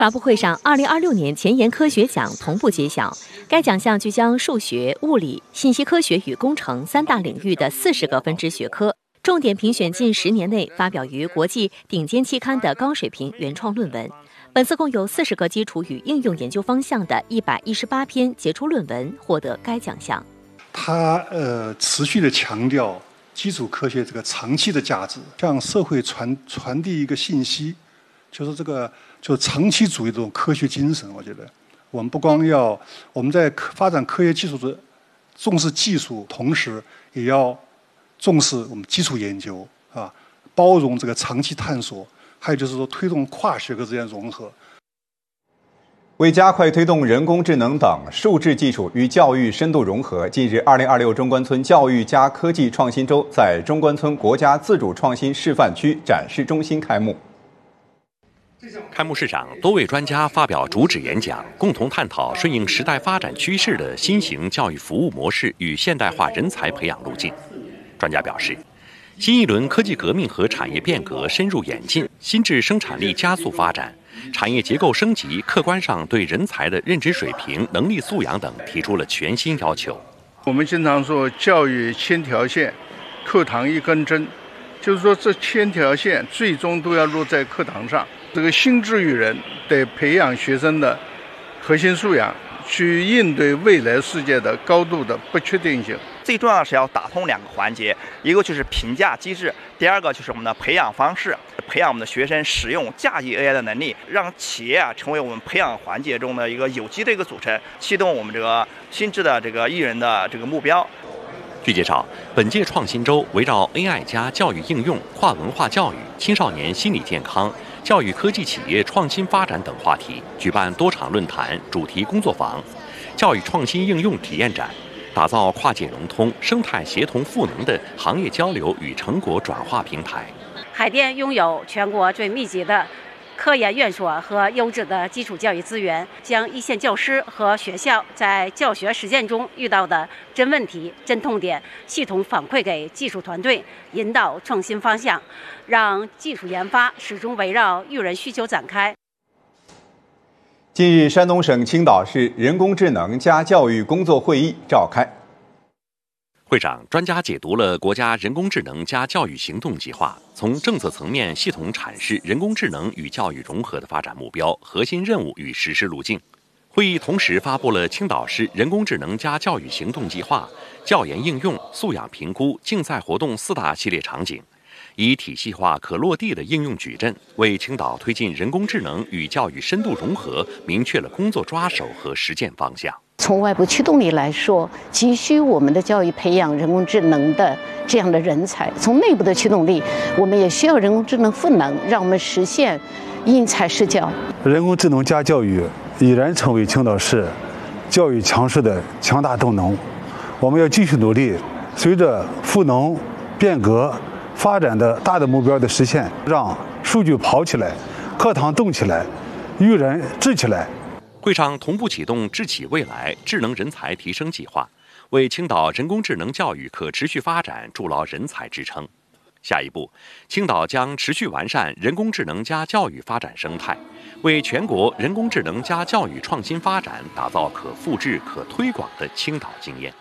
发布会上，2026年前沿科学奖同步揭晓。该奖项聚焦数学、物理、信息科学与工程3大领域的40个分支学科，重点评选近10年内发表于国际顶尖期刊的高水平原创论文。本次共有40个基础与应用研究方向的118篇杰出论文获得该奖项。 它持续的强调基础科学这个长期的价值，向社会传递一个信息，就是长期主义这种科学精神。我觉得我们不光要我们在发展科学技术的重视技术，同时也要重视我们基础研究啊，包容这个长期探索，还有就是说推动跨学科之间融合。 为加快推动人工智能等数字技术与教育深度融合，近日2026中关村教育加科技创新周在中关村国家自主创新示范区展示中心开幕。 开幕式上，多位专家发表主旨演讲，共同探讨顺应时代发展趋势的新型教育服务模式与现代化人才培养路径。专家表示，新一轮科技革命和产业变革深入演进，新质生产力加速发展，产业结构升级，客观上对人才的认知水平、能力素养等提出了全新要求。 我们经常说教育千条线，课堂一根针，就是说这千条线最终都要落在课堂上。这个心智育人得培养学生的核心素养，去应对未来世界的高度的不确定性。 最重要的是要打通2个环节，一个就是评价机制，第二个就是我们的培养方式，培养我们的学生使用驾驭 AI 的能力，让企业成为我们培养环节中的一个有机的一个组成，驱动我们这个心智的这个艺人的这个目标。 据介绍，本届创新周围绕 AI 加教育应用、跨文化教育、青少年心理健康、教育科技企业创新发展等话题，举办多场论坛、主题工作坊、教育创新应用体验展，打造跨界融通、生态协同赋能的行业交流与成果转化平台。 海淀拥有全国最密集的科研院所和优质的基础教育资源，将一线教师和学校在教学实践中遇到的真问题、真痛点系统反馈给技术团队，引导创新方向，让技术研发始终围绕育人需求展开。 近日，山东省青岛市人工智能加教育工作会议召开。 会上，专家解读了国家人工智能加教育行动计划，从政策层面系统阐释人工智能与教育融合的发展目标、核心任务与实施路径。会议同时发布了青岛市人工智能加教育行动计划、教研应用、素养评估、竞赛活动4大系列场景，以体系化、可落地的应用矩阵，为青岛推进人工智能与教育深度融合明确了工作抓手和实践方向。 从外部驱动力来说，急需我们的教育培养人工智能的这样的人才；从内部的驱动力，我们也需要人工智能赋能，让我们实现因材施教。 人工智能加教育已然成为青岛市教育强势的强大动能。我们要继续努力，随着赋能、变革、发展的大的目标的实现，让数据跑起来，课堂动起来，育人智起来。 会上同步启动智企未来智能人才提升计划，为青岛人工智能教育可持续发展筑牢人才支撑。下一步，青岛将持续完善人工智能加教育发展生态，为全国人工智能加教育创新发展打造可复制、可推广的青岛经验。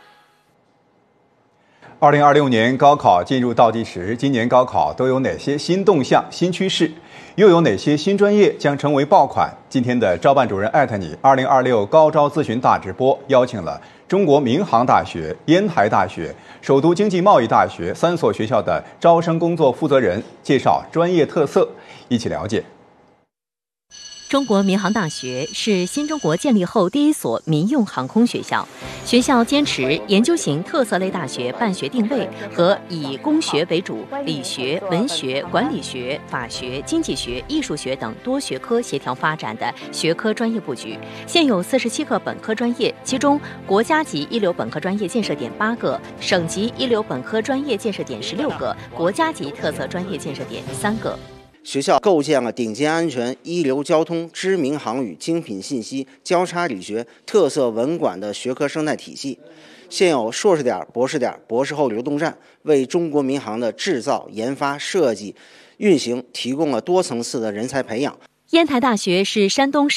2026年高考进入倒计时，今年高考都有哪些新动向、新趋势？又有哪些新专业将成为爆款？今天的招办主任艾特你2026高招咨询大直播，邀请了中国民航大学、烟台大学、首都经济贸易大学3所学校的招生工作负责人，介绍专业特色，一起了解。 中国民航大学是新中国建立后第一所民用航空学校，学校坚持研究型特色类大学办学定位和以工学为主，理学、文学、管理学、法学、经济学、艺术学等多学科协调发展的学科专业布局。现有47个本科专业，其中国家级一流本科专业建设点8个，省级一流本科专业建设点16个，国家级特色专业建设点3个。 学校构建了顶尖安全、一流交通、知名航宇、精品信息、交叉理学、特色文管的学科生态体系。现有硕士点、博士点、博士后流动站，为中国民航的制造、研发、设计、运行提供了多层次的人才培养。 烟台大学是山东省